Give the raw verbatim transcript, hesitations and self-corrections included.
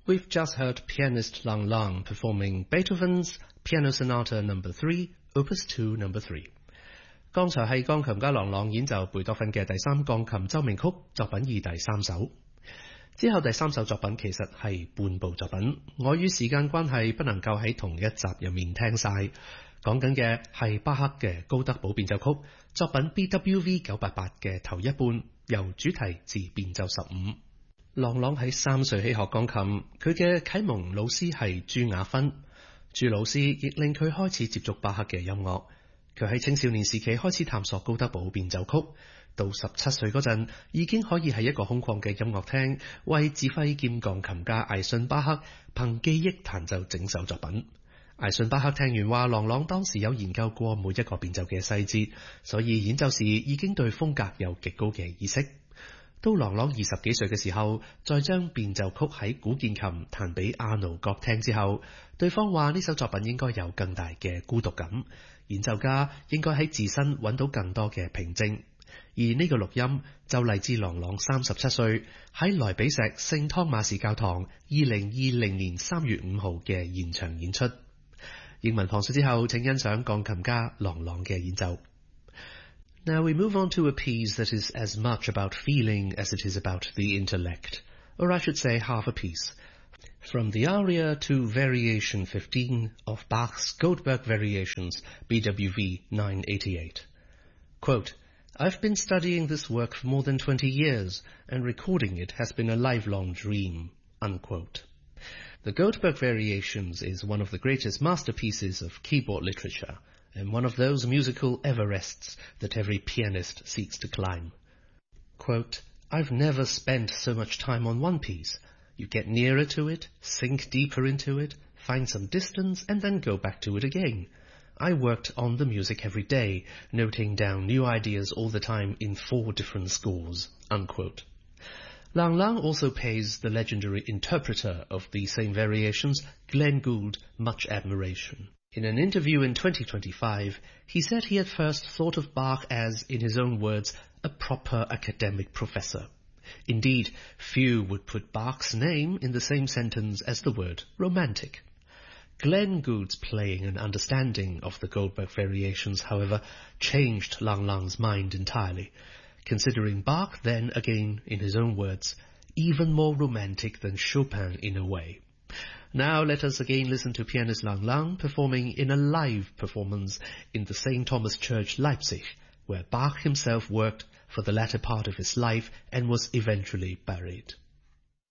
We've just heard pianist Lang Lang performing Beethoven's Piano Sonata Number Three, Opus Two Number Three。剛才係鋼琴家郎朗演奏貝多芬嘅第三鋼琴奏鳴曲作品二第三首。之後第三首作品其實係半部作品，礙於時間關係不能夠喺同一集入面聽晒。講緊嘅係巴克嘅高德堡變奏曲作品 B W V 九八八嘅頭一半，由主題至變奏十五。郎朗喺三歲起學鋼琴，佢嘅啟蒙老師係朱雅芬，朱老師亦令佢開始接觸巴克嘅音樂。佢喺青少年時期開始探索高德堡變奏曲，到十七歲嗰陣已經可以喺一個空曠嘅音樂廳為指揮兼鋼琴家艾遜巴克憑記憶彈奏整首作品。艾遜巴克聽完話，郎朗當時有研究過每一個變奏嘅細節，所以演奏時已經對風格有極高嘅意識。到郎朗二十幾歲嘅時候，再將變奏曲喺古鍵琴彈俾阿奴國聽之後，對方話呢首作品應該有更大嘅孤獨感，演奏家應該喺自身揾到更多嘅平靜。而呢個錄音就嚟自郎朗三十七歲喺萊比錫聖湯馬士教堂二零二零年三月五號嘅現場演出。英文旁述之後，請欣賞鋼琴家郎朗嘅演奏。Now we move on to a piece that is as much about feeling as it is about the intellect, or I should say half a piece. From the aria to Variation fifteen of Bach's Goldberg Variations, B W V nine eighty-eight. Quote, I've been studying this work for more than twenty years, and recording it has been a lifelong dream. Unquote. The Goldberg Variations is one of the greatest masterpieces of keyboard literature, and one of those musical Everests that every pianist seeks to climb. Quote, I've never spent so much time on one piece. You get nearer to it, sink deeper into it, find some distance, and then go back to it again. I worked on the music every day, noting down new ideas all the time in four different scores. Unquote. Lang Lang also pays the legendary interpreter of the same variations, Glenn Gould, much admiration. In an interview in twenty twenty-five, he said he at first thought of Bach as, in his own words, a proper academic professor. Indeed, few would put Bach's name in the same sentence as the word romantic. Glenn Gould's playing and understanding of the Goldberg Variations, however, changed Lang Lang's mind entirely, considering Bach then, again, in his own words, even more romantic than Chopin in a way. Now let us again listen to pianist Lang Lang performing in a live performance in the Saint Thomas Church, Leipzig, where Bach himself worked for the latter part of his life and was eventually buried.